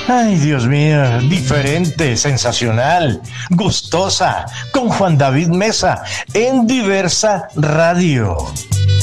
Ay, Dios mío, diferente, sensacional, gustosa, con Juan David Meza, en Diversa Radio.